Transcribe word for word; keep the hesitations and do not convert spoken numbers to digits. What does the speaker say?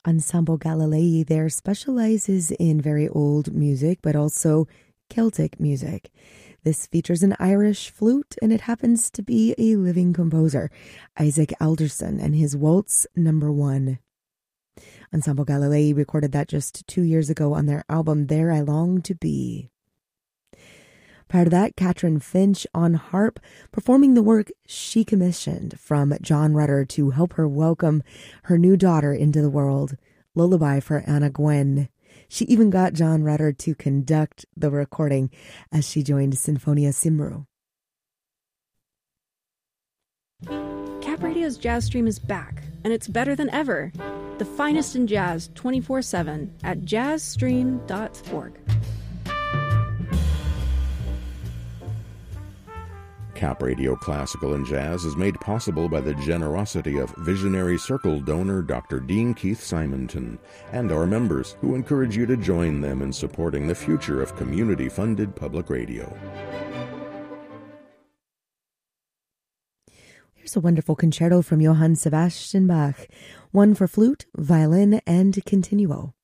Ensemble Galilei there specializes in very old music, but also Celtic music. This features an Irish flute, and it happens to be a living composer, Isaac Alderson, and his Waltz Number One. Ensemble Galilei recorded that just two years ago on their album There I Long to Be. Prior to that, Katrin Finch on harp, performing the work she commissioned from John Rutter to help her welcome her new daughter into the world, Lullaby for Anna Gwen. She even got John Rutter to conduct the recording as she joined Sinfonia Cymru. Cap Radio's Jazz Stream is back, and it's better than ever. The finest in jazz twenty-four seven at jazz stream dot org. Cap Radio Classical and Jazz is made possible by the generosity of visionary Circle donor Doctor Dean Keith Simonton and our members, who encourage you to join them in supporting the future of community-funded public radio. Here's a wonderful concerto from Johann Sebastian Bach, one for flute, violin, and continuo.